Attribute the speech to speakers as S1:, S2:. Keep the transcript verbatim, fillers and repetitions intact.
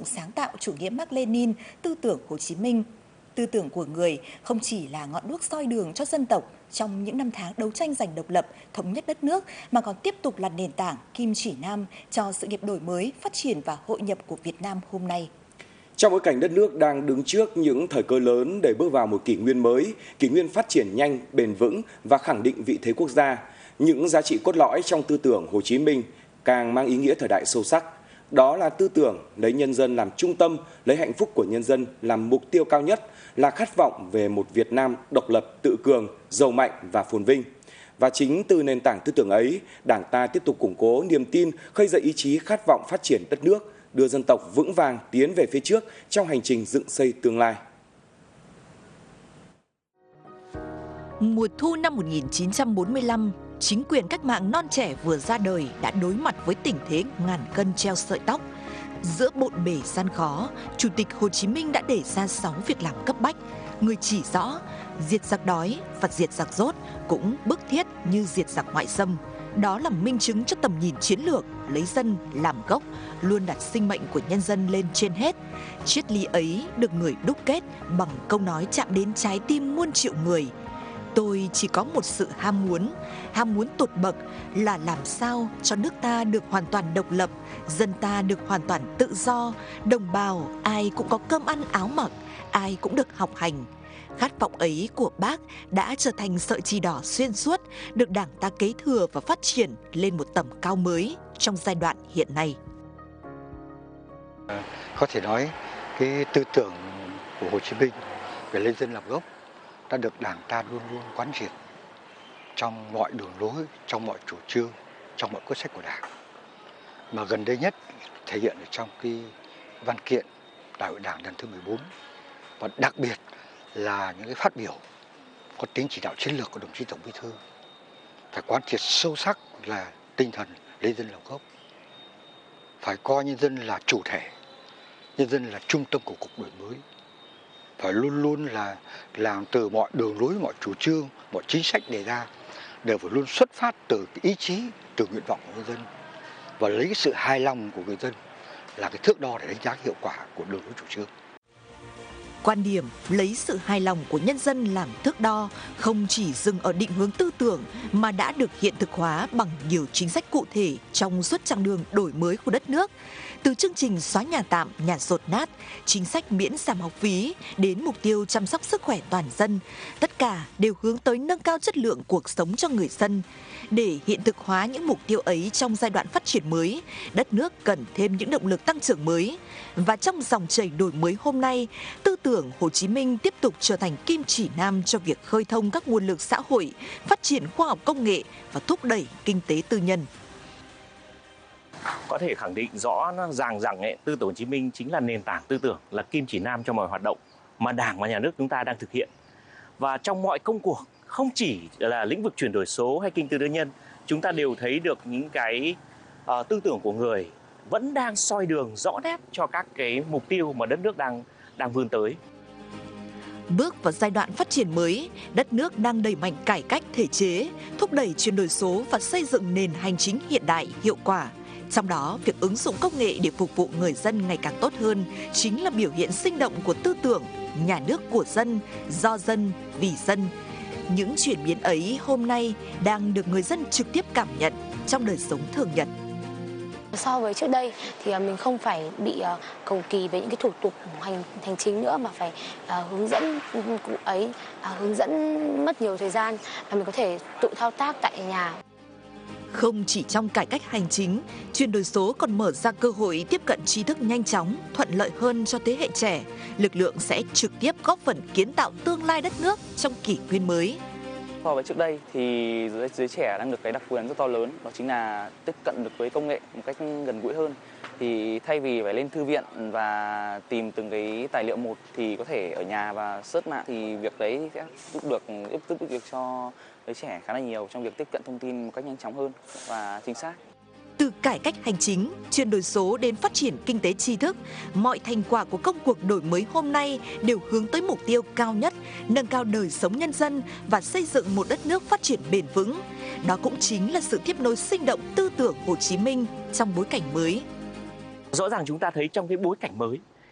S1: dụng sáng tạo chủ nghĩa Mác Lênin, tư tưởng Hồ Chí Minh. Tư tưởng của người không chỉ là ngọn đuốc soi đường cho dân tộc trong những năm tháng đấu tranh giành độc lập, thống nhất đất nước, mà còn tiếp tục là nền tảng kim chỉ nam cho sự nghiệp đổi mới, phát triển và hội nhập của Việt Nam hôm nay.
S2: Trong bối cảnh đất nước đang đứng trước những thời cơ lớn để bước vào một kỷ nguyên mới, kỷ nguyên phát triển nhanh, bền vững và khẳng định vị thế quốc gia, những giá trị cốt lõi trong tư tưởng Hồ Chí Minh càng mang ý nghĩa thời đại sâu sắc. Đó là tư tưởng lấy nhân dân làm trung tâm, lấy hạnh phúc của nhân dân làm mục tiêu cao nhất, là khát vọng về một Việt Nam độc lập, tự cường, giàu mạnh và phồn vinh. Và chính từ nền tảng tư tưởng ấy, Đảng ta tiếp tục củng cố niềm tin, khơi dậy ý chí khát vọng phát triển đất nước, đưa dân tộc vững vàng tiến về phía trước trong hành trình dựng xây tương lai.
S3: Mùa thu năm một nghìn chín trăm bốn mươi lăm, chính quyền cách mạng non trẻ vừa ra đời đã đối mặt với tình thế ngàn cân treo sợi tóc. Giữa bộn bề gian khó, Chủ tịch Hồ Chí Minh đã đề ra sáu việc làm cấp bách. Người chỉ rõ, diệt giặc đói và diệt giặc dốt cũng bức thiết như diệt giặc ngoại xâm. Đó là minh chứng cho tầm nhìn chiến lược, lấy dân làm gốc, luôn đặt sinh mệnh của nhân dân lên trên hết. Triết lý ấy được người đúc kết bằng câu nói chạm đến trái tim muôn triệu người. Tôi chỉ có một sự ham muốn, ham muốn tột bậc là làm sao cho nước ta được hoàn toàn độc lập, dân ta được hoàn toàn tự do, đồng bào ai cũng có cơm ăn áo mặc, ai cũng được học hành. Khát vọng ấy của Bác đã trở thành sợi chỉ đỏ xuyên suốt, được Đảng ta kế thừa và phát triển lên một tầm cao mới trong giai đoạn hiện nay.
S4: Có thể nói cái tư tưởng của Hồ Chí Minh về lấy dân làm gốc đã được Đảng ta luôn luôn quán triệt trong mọi đường lối, trong mọi chủ trương, trong mọi quyết sách của Đảng. Mà gần đây nhất thể hiện ở trong cái văn kiện Đại hội Đảng lần thứ mười bốn, và đặc biệt là những cái phát biểu có tính chỉ đạo chiến lược của đồng chí Tổng Bí thư, phải quán triệt sâu sắc là tinh thần lấy dân làm gốc, phải coi nhân dân là chủ thể, nhân dân là trung tâm của cuộc đổi mới, phải luôn luôn là làm từ mọi đường lối, mọi chủ trương, mọi chính sách đề ra đều phải luôn xuất phát từ cái ý chí, từ nguyện vọng của nhân dân, và lấy cái sự hài lòng của người dân là cái thước đo để đánh giá hiệu quả của đường lối chủ trương.
S3: Quan điểm lấy sự hài lòng của nhân dân làm thước đo không chỉ dừng ở định hướng tư tưởng mà đã được hiện thực hóa bằng nhiều chính sách cụ thể trong suốt chặng đường đổi mới của đất nước. Từ chương trình xóa nhà tạm, nhà dột nát, chính sách miễn giảm học phí đến mục tiêu chăm sóc sức khỏe toàn dân, tất cả đều hướng tới nâng cao chất lượng cuộc sống cho người dân. Để hiện thực hóa những mục tiêu ấy trong giai đoạn phát triển mới, đất nước cần thêm những động lực tăng trưởng mới. Và trong dòng chảy đổi mới hôm nay, tư tưởng Hồ Chí Minh tiếp tục trở thành kim chỉ nam cho việc khơi thông các nguồn lực xã hội, phát triển khoa học công nghệ và thúc đẩy kinh tế tư nhân.
S5: Có thể khẳng định rõ ràng rằng ấy, tư tưởng Hồ Chí Minh chính là nền tảng tư tưởng, là kim chỉ nam cho mọi hoạt động mà Đảng và Nhà nước chúng ta đang thực hiện. Và trong mọi công cuộc, không chỉ là lĩnh vực chuyển đổi số hay kinh tế tư nhân, chúng ta đều thấy được những cái uh, tư tưởng của người vẫn đang soi đường rõ nét cho các cái mục tiêu mà đất nước đang đang vươn tới.
S3: Bước vào giai đoạn phát triển mới, đất nước đang đẩy mạnh cải cách thể chế, thúc đẩy chuyển đổi số và xây dựng nền hành chính hiện đại hiệu quả. Trong đó, việc ứng dụng công nghệ để phục vụ người dân ngày càng tốt hơn chính là biểu hiện sinh động của tư tưởng nhà nước của dân, do dân, vì dân. Những chuyển biến ấy hôm nay đang được người dân trực tiếp cảm nhận trong đời sống thường nhật.
S6: So với trước đây thì mình không phải bị cầu kỳ về những cái thủ tục hành hành chính nữa, mà phải uh, hướng dẫn cụ ấy uh, hướng dẫn mất nhiều thời gian, và mình có thể tự thao tác tại nhà.
S3: Không chỉ trong cải cách hành chính, chuyển đổi số còn mở ra cơ hội tiếp cận tri thức nhanh chóng, thuận lợi hơn cho thế hệ trẻ. Lực lượng sẽ trực tiếp góp phần kiến tạo tương lai đất nước trong kỷ nguyên mới.
S7: So với trước đây thì giới trẻ đang được cái đặc quyền rất to lớn, đó chính là tiếp cận được với công nghệ một cách gần gũi hơn. Thì thay vì phải lên thư viện và tìm từng cái tài liệu một thì có thể ở nhà và search mạng, thì việc đấy sẽ giúp được giúp được việc cho giới trẻ khá là nhiều trong việc tiếp cận thông tin một cách nhanh chóng hơn và chính xác.
S3: Từ cải cách hành chính, chuyển đổi số đến phát triển kinh tế tri thức, mọi thành quả của công cuộc đổi mới hôm nay đều hướng tới mục tiêu cao nhất, nâng cao đời sống nhân dân và xây dựng một đất nước phát triển bền vững. Đó cũng chính là sự tiếp nối sinh động tư tưởng Hồ Chí Minh trong bối cảnh mới.
S5: Rõ ràng chúng ta thấy trong cái bối cảnh mới